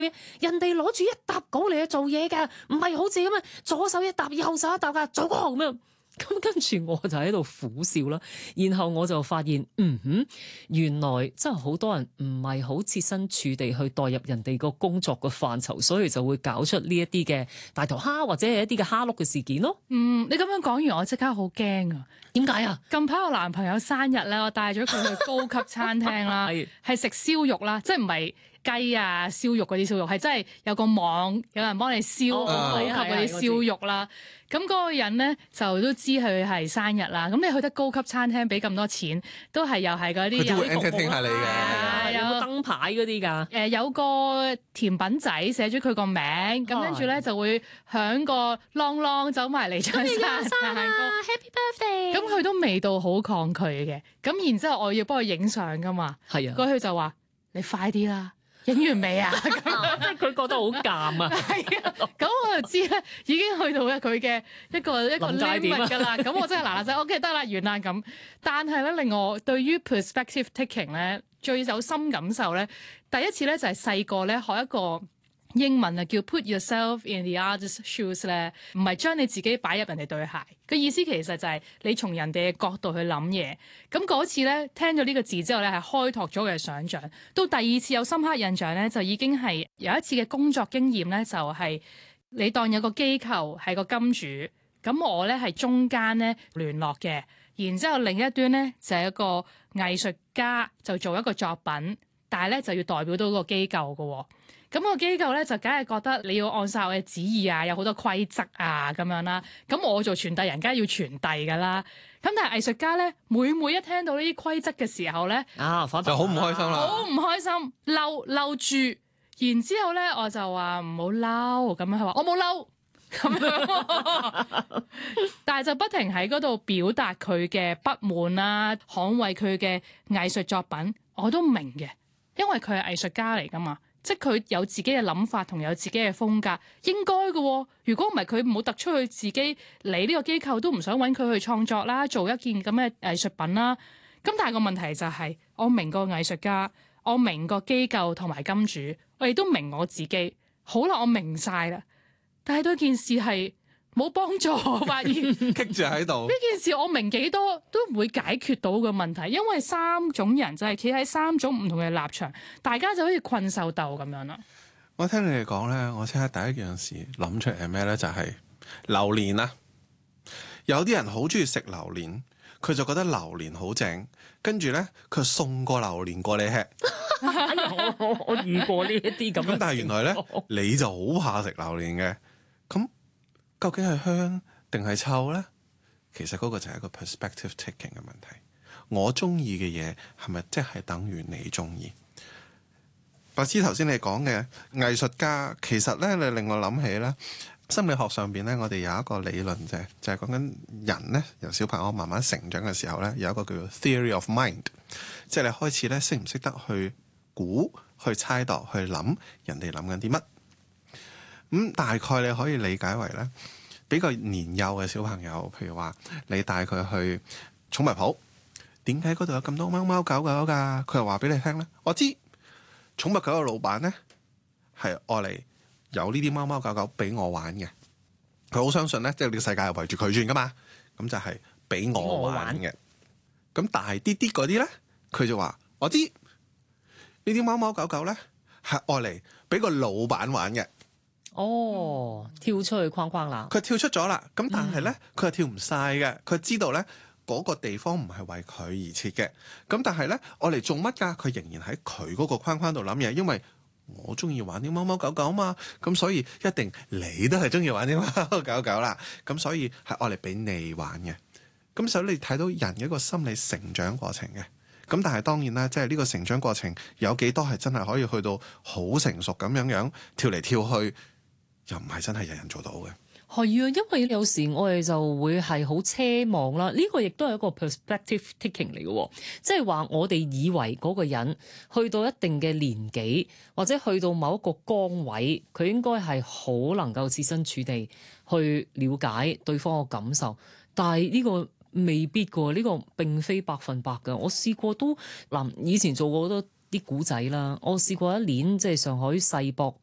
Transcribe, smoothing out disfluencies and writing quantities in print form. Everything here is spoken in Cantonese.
人哋攞住一沓稿嚟去做嘢㗎，唔係好似咁啊，左手一沓，右手一沓㗎，做嗰咁樣。咁跟住我就喺度苦笑啦，然後我就發現，原來真係好多人唔係好設身處地去代入人哋個工作嘅範疇，所以就會搞出呢一啲嘅大頭蝦或者係一啲嘅蝦碌嘅事件咯。 你咁樣講完，我即刻好驚啊！ 點解啊？ 近排我男朋友生日咧，我帶咗佢去高級餐廳啦，係食燒肉啦，即係唔係雞啊燒肉嗰啲燒肉，係真係有個網，有人幫你燒高級嗰啲燒肉啦。咁嗰個人咧就都知佢係生日啦。咁你去得高級餐廳俾咁多錢，都係又係嗰啲有啲服務下你嘅， 有冇燈牌嗰啲㗎？ 有個甜品仔寫咗佢個名，咁跟住咧就會響個啷啷走埋嚟唱生日歌 Happy Birthday。 咁佢都未到好抗拒嘅，咁然之後我要幫佢影相㗎嘛， 係啊， 佢就話：你快啲啦！影完未啊？咁即係佢覺得好尷啊！ 係啊，咁我就知咧，已經去到佢嘅一個 limit 㗎啦。咁我真係嗱嗱聲，OK 得啦，完啦咁。但係咧，令我對於 perspective taking 咧最有深感受咧，第一次咧就係細個咧學一個英文啊，叫 put yourself in the other's shoes 咧，唔係將你自己擺入人哋對鞋。個意思其實就係你從人哋嘅角度去諗嘢。咁嗰次咧聽咗呢個字之後咧，係開拓咗佢嘅想像。到第二次有深刻印象咧，就已經係有一次嘅工作經驗咧，就係你當有個機構係個金主，咁我咧係中間咧聯絡嘅，然之後另一端咧就係一個藝術家就做一個作品，但係咧就要代表到個機構嘅喎。咁個機構咧就梗係覺得你要按晒我嘅旨意啊，有好多規則啊咁樣啦。咁我做傳遞人，梗係要傳遞噶啦。咁但係藝術家咧，每一聽到呢啲規則嘅時候咧， 就好唔開心啦， 好唔開心，嬲住。然之後咧，我就話唔好嬲，咁樣佢話我冇嬲，咁樣。但係就不停喺嗰度表達佢嘅不滿啦，捍衛佢嘅藝術作品，我都明嘅，因為佢係藝術家嚟噶嘛。即係佢有自己嘅諗法同有自己嘅風格，應該嘅喎。如果唔係佢冇突出佢自己，嚟呢個機構都唔想揾佢去創作啦，做一件咁嘅藝術品啦。咁但係個問題就係，我明個藝術家，我明個機構同埋金主，我亦都明我自己。好啦，我明晒啦，但係對件事係冇幫助，我發現棘住喺度。 呢件事我明幾多都唔會解決到個問題，因為三種人就係企喺三種唔同嘅立場，大家就好似困獸鬥咁樣啦。 我聽你哋講咧，我即刻第一樣事諗出嚟係咩咧？就係榴蓮啊！有啲人好中意食榴蓮，佢就覺得榴蓮好正，跟住咧佢送個榴蓮過你吃。 我遇過呢一啲咁。 咁但係原來咧你就好怕食榴蓮嘅，咁究竟係香定係臭咧？其實嗰個就係一個 perspective taking 嘅問題。我中意嘅嘢係咪即係等於你中意？白痴頭先你講嘅藝術家，其實咧你令我諗起咧，心理學上邊咧，我哋有一個理論啫，就係講緊人咧由小朋友慢慢成長嘅時候咧，有一個叫做 theory of mind， 即係你開始咧識唔識得去估、去猜度、去諗人哋諗緊啲乜。大概你可以理解為咧，比較年幼嘅小朋友，譬如話你帶佢去寵物鋪，點解嗰度有咁多貓貓狗狗㗎？佢又話俾你聽咧，我知寵物狗嘅老闆咧係愛嚟有呢啲貓貓狗狗俾我玩嘅。佢好相信咧，即係呢個世界係圍住佢轉㗎嘛，咁就係俾我玩嘅。咁大啲啲嗰啲咧，佢就話我知呢啲貓貓狗狗咧係愛嚟俾個老闆玩嘅。 哦，跳出去框框啦！ 佢跳出咗啦，咁但係咧，佢係跳唔晒嘅。佢知道咧嗰個地方唔係為佢而設嘅。咁但係咧，我嚟做乜㗎？佢仍然喺佢嗰個框框度諗嘢，因為我中意玩啲貓貓狗狗嘛。咁所以一定你都係中意玩啲貓貓狗狗啦。咁所以係愛嚟俾你玩嘅。咁所以你睇到人一個心理成長過程嘅。咁但係當然啦，即係呢個成長過程有幾多係真係可以去到好成熟咁樣跳嚟跳去。又唔係真係人人做到嘅。 係啊，因為有時我哋就會係好奢望啦，呢個亦都係一個 perspective taking 嚟嘅，即係話我哋以為嗰個人去到一定嘅年紀，或者去到某一個崗位，佢應該係好能夠設身處地去了解對方嘅感受，但係呢個未必嘅，呢個並非100%嘅。我試過都以前做過好多啲古仔啦，我試過一年即係上海世博